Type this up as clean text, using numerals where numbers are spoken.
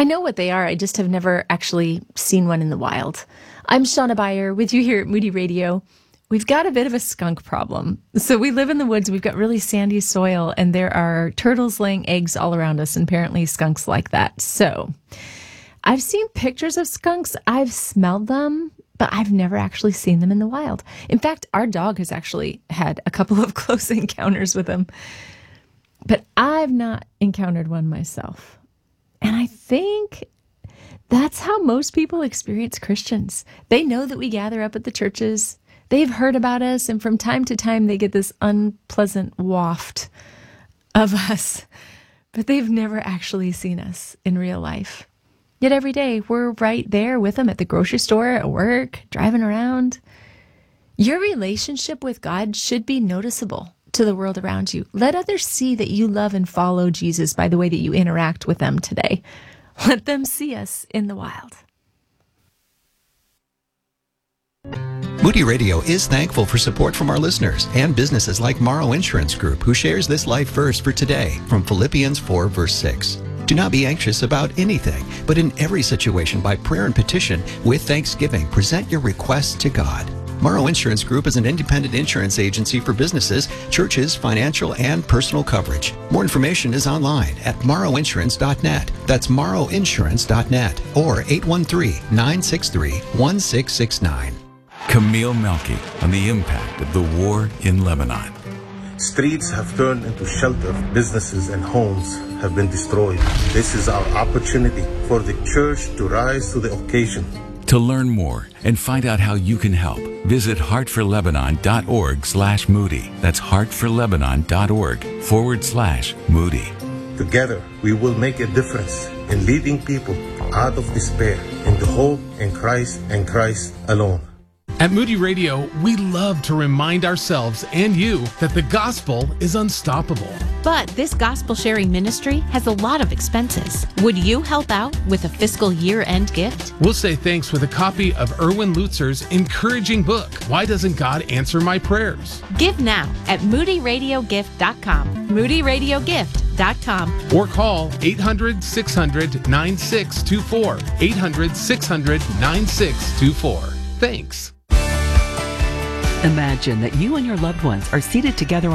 I know what they are. I just have never actually seen one in the wild. I'm Shauna Beyer with you here at Moody Radio. We've got a bit of a skunk problem. So we live in the woods. We've got really sandy soil, and there are turtles laying eggs all around us, and apparently skunks like that. So I've seen pictures of skunks. I've smelled them, but I've never actually seen them in the wild. In fact, our dog has actually had a couple of close encounters with them, but I've not encountered one myself. And I think that's how most people experience Christians. They know that we gather up at the churches. They've heard about us, and from time to time they get this unpleasant waft of us, but they've never actually seen us in real life. Yet every day we're right there with them at the grocery store, at work, driving around. Your relationship with God should be noticeable to the world around you. Let others see that you love and follow Jesus by the way that you interact with them today. Let them see us in the wild. Moody Radio is thankful for support from our listeners and businesses like Morrow Insurance Group, who shares this life verse for today from Philippians 4, verse 6. Do not be anxious about anything, but in every situation by prayer and petition with thanksgiving, present your requests to God. Morrow Insurance Group is an independent insurance agency for businesses, churches, financial, and personal coverage. More information is online at morrowinsurance.net. That's morrowinsurance.net or 813-963-1669. Camille Melky on the impact of the war in Lebanon. Streets have turned into shelter. Businesses and homes have been destroyed. This is our opportunity for the church to rise to the occasion. To learn more and find out how you can help, visit heartforlebanon.org/Moody. That's heartforlebanon.org/Moody. Together, we will make a difference in leading people out of despair into hope in Christ and Christ alone. At Moody Radio, we love to remind ourselves and you that the gospel is unstoppable. But this gospel sharing ministry has a lot of expenses. Would you help out with a fiscal year-end gift? We'll say thanks with a copy of Erwin Lutzer's encouraging book, Why Doesn't God Answer My Prayers? Give now at moodyradiogift.com. moodyradiogift.com. Or call 800-600-9624. 800-600-9624. Thanks. Imagine that you and your loved ones are seated together